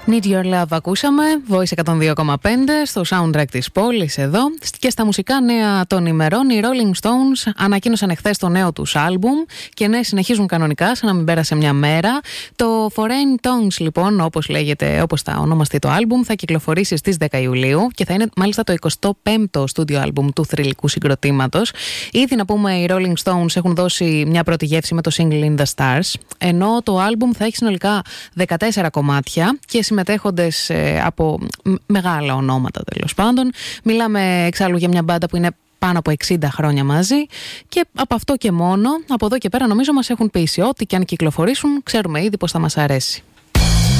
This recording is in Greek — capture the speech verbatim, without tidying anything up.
Need Your Love ακούσαμε, Voice εκατόν δύο κόμμα πέντε στο soundtrack της πόλης εδώ. Και στα μουσικά νέα των ημερών, οι Rolling Stones ανακοίνωσαν εχθές το νέο τους άλμπουμ και ναι, συνεχίζουν κανονικά σαν να μην πέρασε μια μέρα. Το Foreign Tongues λοιπόν, όπως λέγεται, όπως θα ονομαστεί το άλμπουμ, θα κυκλοφορήσει στις δέκα Ιουλίου και θα είναι μάλιστα το εικοστό πέμπτο στούντιο άλμπουμ του θρυλικού συγκροτήματος. Ήδη να πούμε, οι Rolling Stones έχουν δώσει μια πρώτη γεύση με το single In The Stars, ενώ το άλμπουμ θα έχει συνολικά δεκατέσσερα κομμάτια και συμμετέχοντες ε, από μεγάλα ονόματα τέλος πάντων. Μιλάμε εξάλλου για μια μπάντα που είναι πάνω από εξήντα χρόνια μαζί και από αυτό και μόνο, από εδώ και πέρα νομίζω μας έχουν πείσει ότι και αν κυκλοφορήσουν ξέρουμε ήδη πως θα μας αρέσει.